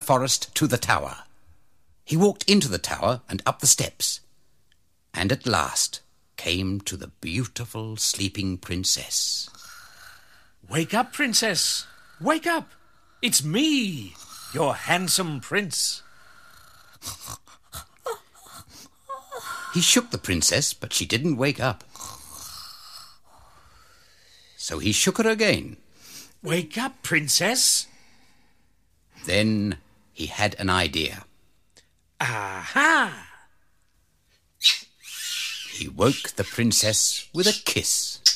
forest to the tower. He walked into the tower and up the steps, and at last came to the beautiful sleeping princess. Wake up, princess! Wake up! It's me, your handsome prince. He shook the princess, but she didn't wake up. So he shook her again. Wake up, princess! Then he had an idea. Aha! He woke the princess with a kiss.